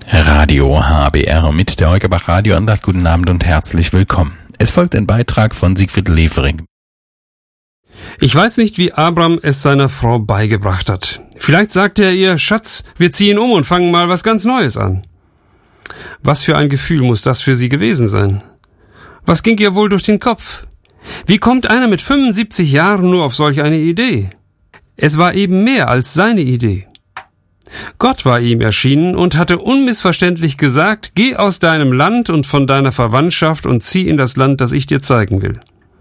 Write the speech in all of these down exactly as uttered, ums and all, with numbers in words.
Radio H B R mit der Heukerbach Radioandacht. Guten Abend und herzlich willkommen. Es folgt ein Beitrag von Siegfried Levering. Ich weiß nicht, wie Abram es seiner Frau beigebracht hat. Vielleicht sagte er ihr, Schatz, wir ziehen um und fangen mal was ganz Neues an. Was für ein Gefühl muss das für sie gewesen sein? Was ging ihr wohl durch den Kopf? Wie kommt einer mit fünfundsiebzig Jahren nur auf solch eine Idee? Es war eben mehr als seine Idee. Gott war ihm erschienen und hatte unmissverständlich gesagt, geh aus deinem Land und von deiner Verwandtschaft und zieh in das Land, das ich dir zeigen will.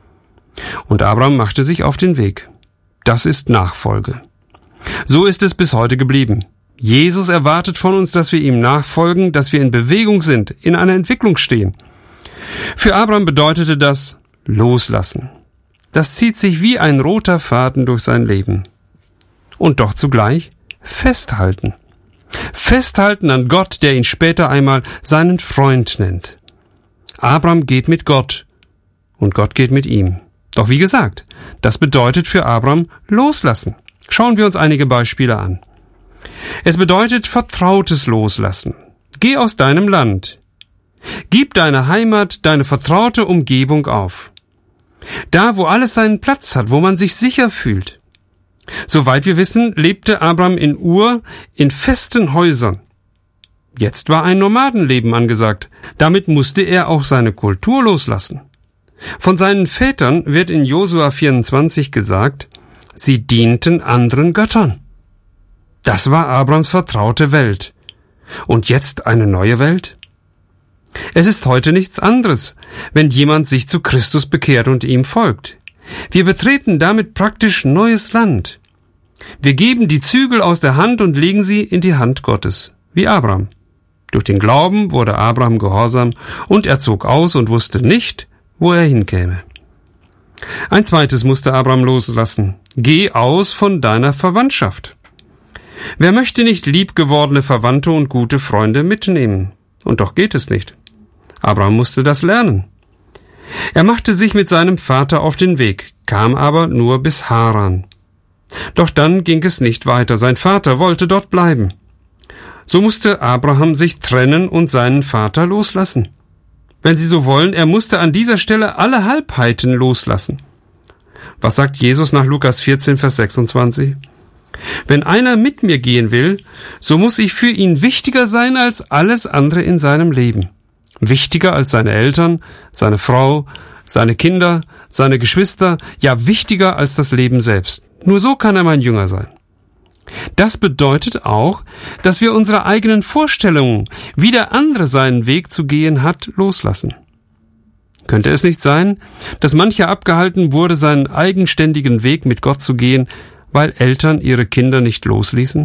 Und Abraham machte sich auf den Weg. Das ist Nachfolge. So ist es bis heute geblieben. Jesus erwartet von uns, dass wir ihm nachfolgen, dass wir in Bewegung sind, in einer Entwicklung stehen. Für Abraham bedeutete das Loslassen. Das zieht sich wie ein roter Faden durch sein Leben. Und doch zugleich Festhalten. Festhalten an Gott, der ihn später einmal seinen Freund nennt. Abraham geht mit Gott und Gott geht mit ihm. Doch wie gesagt, das bedeutet für Abraham Loslassen. Schauen wir uns einige Beispiele an. Es bedeutet vertrautes Loslassen. Geh aus deinem Land. Gib deine Heimat, deine vertraute Umgebung auf. Da, wo alles seinen Platz hat, wo man sich sicher fühlt. Soweit wir wissen, lebte Abraham in Ur in festen Häusern. Jetzt war ein Nomadenleben angesagt. Damit musste er auch seine Kultur loslassen. Von seinen Vätern wird in Josua vierundzwanzig gesagt, sie dienten anderen Göttern. Das war Abrahams vertraute Welt. Und jetzt eine neue Welt? Es ist heute nichts anderes, wenn jemand sich zu Christus bekehrt und ihm folgt. Wir betreten damit praktisch neues Land. Wir geben die Zügel aus der Hand und legen sie in die Hand Gottes, wie Abraham. Durch den Glauben wurde Abraham gehorsam und er zog aus und wusste nicht, wo er hinkäme. Ein zweites musste Abraham loslassen. Geh aus von deiner Verwandtschaft. Wer möchte nicht liebgewordene Verwandte und gute Freunde mitnehmen? Und doch geht es nicht. Abraham musste das lernen. Er machte sich mit seinem Vater auf den Weg, kam aber nur bis Haran. Doch dann ging es nicht weiter. Sein Vater wollte dort bleiben. So musste Abraham sich trennen und seinen Vater loslassen. Wenn Sie so wollen, er musste an dieser Stelle alle Halbheiten loslassen. Was sagt Jesus nach Lukas vierzehn, Vers sechsundzwanzig? Wenn einer mit mir gehen will, so muss ich für ihn wichtiger sein als alles andere in seinem Leben. Wichtiger als seine Eltern, seine Frau, seine Kinder, seine Geschwister, ja wichtiger als das Leben selbst. Nur so kann er mein Jünger sein. Das bedeutet auch, dass wir unsere eigenen Vorstellungen, wie der andere seinen Weg zu gehen hat, loslassen. Könnte es nicht sein, dass mancher abgehalten wurde, seinen eigenständigen Weg mit Gott zu gehen, weil Eltern ihre Kinder nicht losließen?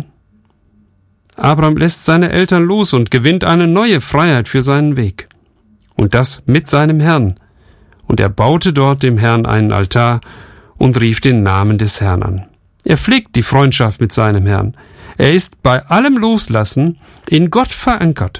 Abraham lässt seine Eltern los und gewinnt eine neue Freiheit für seinen Weg. Und das mit seinem Herrn. Und er baute dort dem Herrn einen Altar und rief den Namen des Herrn an. Er pflegt die Freundschaft mit seinem Herrn. Er ist bei allem Loslassen in Gott verankert.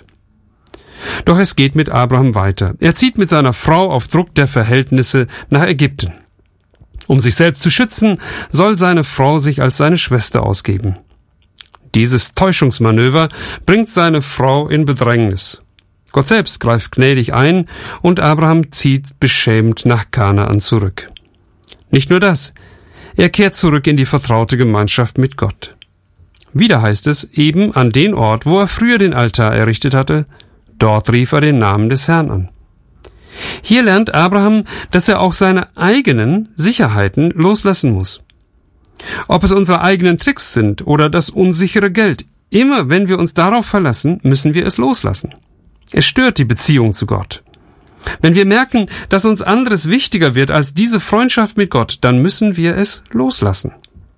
Doch es geht mit Abraham weiter. Er zieht mit seiner Frau auf Druck der Verhältnisse nach Ägypten. Um sich selbst zu schützen, soll seine Frau sich als seine Schwester ausgeben. Dieses Täuschungsmanöver bringt seine Frau in Bedrängnis. Gott selbst greift gnädig ein und Abraham zieht beschämt nach Kanaan zurück. Nicht nur das, er kehrt zurück in die vertraute Gemeinschaft mit Gott. Wieder heißt es, eben an den Ort, wo er früher den Altar errichtet hatte, dort rief er den Namen des Herrn an. Hier lernt Abraham, dass er auch seine eigenen Sicherheiten loslassen muss. Ob es unsere eigenen Tricks sind oder das unsichere Geld, immer wenn wir uns darauf verlassen, müssen wir es loslassen. Es stört die Beziehung zu Gott. Wenn wir merken, dass uns anderes wichtiger wird als diese Freundschaft mit Gott, dann müssen wir es loslassen.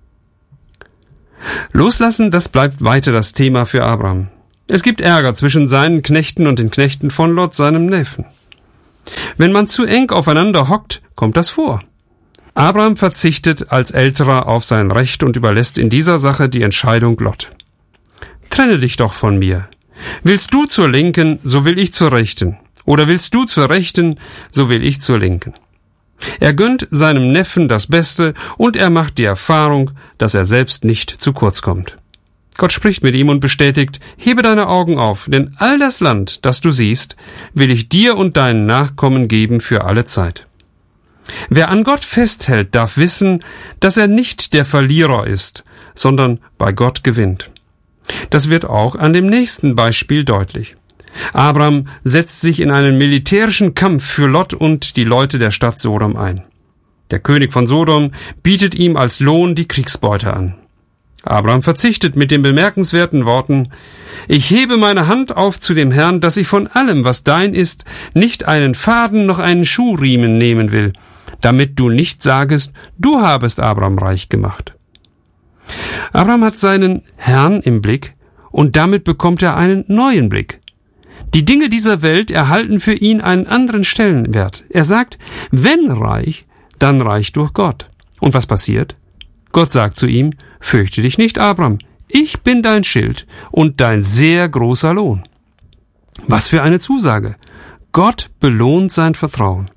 Loslassen, das bleibt weiter das Thema für Abraham. Es gibt Ärger zwischen seinen Knechten und den Knechten von Lot, seinem Neffen. Wenn man zu eng aufeinander hockt, kommt das vor. Abraham verzichtet als Älterer auf sein Recht und überlässt in dieser Sache die Entscheidung Lot. Trenne dich doch von mir. Willst du zur Linken, so will ich zur Rechten. Oder willst du zur Rechten, so will ich zur Linken. Er gönnt seinem Neffen das Beste und er macht die Erfahrung, dass er selbst nicht zu kurz kommt. Gott spricht mit ihm und bestätigt, hebe deine Augen auf, denn all das Land, das du siehst, will ich dir und deinen Nachkommen geben für alle Zeit. Wer an Gott festhält, darf wissen, dass er nicht der Verlierer ist, sondern bei Gott gewinnt. Das wird auch an dem nächsten Beispiel deutlich. Abram setzt sich in einen militärischen Kampf für Lot und die Leute der Stadt Sodom ein. Der König von Sodom bietet ihm als Lohn die Kriegsbeute an. Abram verzichtet mit den bemerkenswerten Worten, »Ich hebe meine Hand auf zu dem Herrn, dass ich von allem, was dein ist, nicht einen Faden noch einen Schuhriemen nehmen will, damit du nicht sagest, du habest Abram reich gemacht.« Abram hat seinen Herrn im Blick und damit bekommt er einen neuen Blick. Die Dinge dieser Welt erhalten für ihn einen anderen Stellenwert. Er sagt, wenn reich, dann reich durch Gott. Und was passiert? Gott sagt zu ihm, fürchte dich nicht, Abram, ich bin dein Schild und dein sehr großer Lohn. Was für eine Zusage! Gott belohnt sein Vertrauen.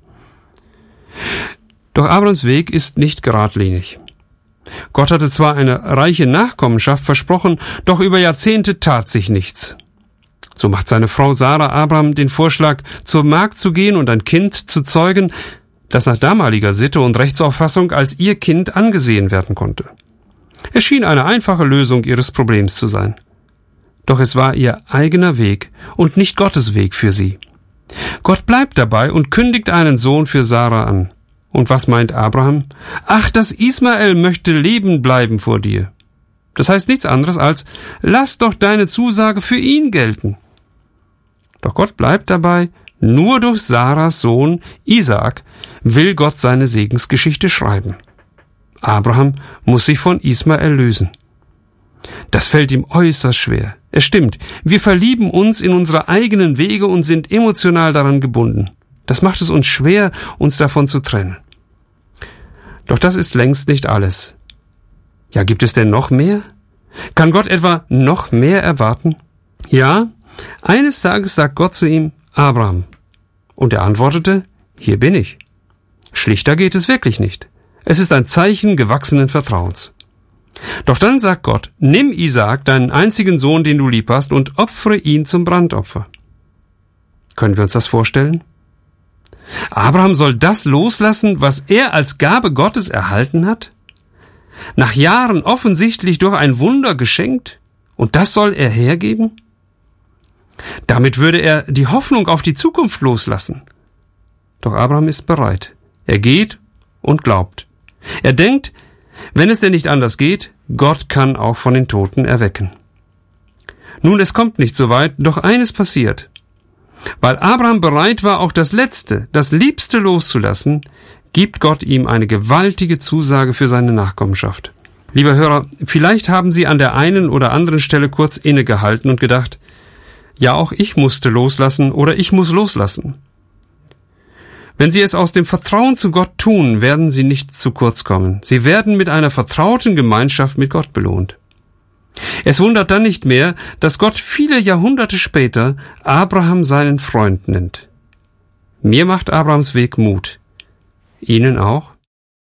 Doch Abrams Weg ist nicht geradlinig. Gott hatte zwar eine reiche Nachkommenschaft versprochen, doch über Jahrzehnte tat sich nichts. So macht seine Frau Sarah Abram den Vorschlag, zur Magd zu gehen und ein Kind zu zeugen, das nach damaliger Sitte und Rechtsauffassung als ihr Kind angesehen werden konnte. Es schien eine einfache Lösung ihres Problems zu sein. Doch es war ihr eigener Weg und nicht Gottes Weg für sie. Gott bleibt dabei und kündigt einen Sohn für Sarah an. Und was meint Abraham? Ach, das Ismael möchte leben bleiben vor dir. Das heißt nichts anderes als, lass doch deine Zusage für ihn gelten. Doch Gott bleibt dabei, nur durch Sarahs Sohn Isaak will Gott seine Segensgeschichte schreiben. Abraham muss sich von Ismael lösen. Das fällt ihm äußerst schwer. Es stimmt, wir verlieben uns in unsere eigenen Wege und sind emotional daran gebunden. Das macht es uns schwer, uns davon zu trennen. Doch das ist längst nicht alles. Ja, gibt es denn noch mehr? Kann Gott etwa noch mehr erwarten? Ja, eines Tages sagt Gott zu ihm, Abraham. Und er antwortete, hier bin ich. Schlichter geht es wirklich nicht. Es ist ein Zeichen gewachsenen Vertrauens. Doch dann sagt Gott, nimm Isaak, deinen einzigen Sohn, den du lieb hast, und opfere ihn zum Brandopfer. Können wir uns das vorstellen? Abraham soll das loslassen, was er als Gabe Gottes erhalten hat? Nach Jahren offensichtlich durch ein Wunder geschenkt? Und das soll er hergeben? Damit würde er die Hoffnung auf die Zukunft loslassen. Doch Abraham ist bereit. Er geht und glaubt. Er denkt, wenn es denn nicht anders geht, Gott kann auch von den Toten erwecken. Nun, es kommt nicht so weit, doch eines passiert. Weil Abraham bereit war, auch das Letzte, das Liebste loszulassen, gibt Gott ihm eine gewaltige Zusage für seine Nachkommenschaft. Lieber Hörer, vielleicht haben Sie an der einen oder anderen Stelle kurz innegehalten und gedacht, ja, auch ich musste loslassen oder ich muss loslassen. Wenn Sie es aus dem Vertrauen zu Gott tun, werden Sie nicht zu kurz kommen. Sie werden mit einer vertrauten Gemeinschaft mit Gott belohnt. Es wundert dann nicht mehr, dass Gott viele Jahrhunderte später Abraham seinen Freund nennt. Mir macht Abrahams Weg Mut. Ihnen auch?